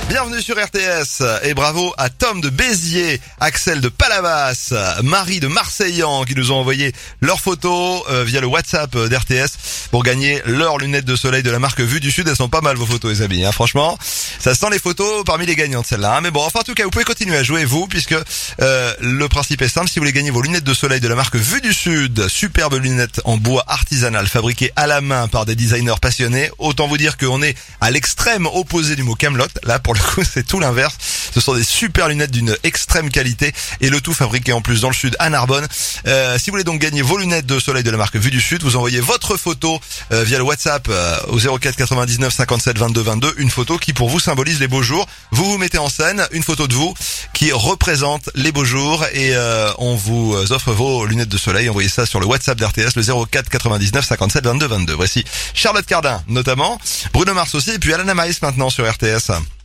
Bienvenue sur RTS et bravo à Tom de Béziers, Axel de Palavas, Marie de Marseillan qui nous ont envoyé leurs photos via le WhatsApp d'RTS pour gagner leurs lunettes de soleil de la marque Vue du Sud. Elles sont pas mal vos photos les amis, franchement. Ça sent les photos parmi les gagnantes celles-là. Mais bon, enfin en tout cas vous pouvez continuer à jouer vous puisque le principe est simple. Si vous voulez gagner vos lunettes de soleil de la marque Vue du Sud, superbes lunettes en bois artisanal fabriquées à la main par des designers passionnés, autant vous dire qu'on est à l'extrême opposé du mot Camelot. Là pour le coup c'est tout l'inverse. Ce sont des super lunettes d'une extrême qualité et le tout fabriqué en plus dans le sud à Narbonne. Si vous voulez donc gagner vos lunettes de soleil de la marque Vue du Sud, vous envoyez votre photo via le WhatsApp au 04 99 57 22 22, une photo qui pour vous symbolise les beaux jours. Vous vous mettez en scène une photo de vous qui représente les beaux jours et on vous offre vos lunettes de soleil. Envoyez ça sur le WhatsApp d'RTS, le 04 99 57 22 22. Voici Charlotte Cardin notamment, Bruno Mars aussi et puis Alana Maïs maintenant sur RTS.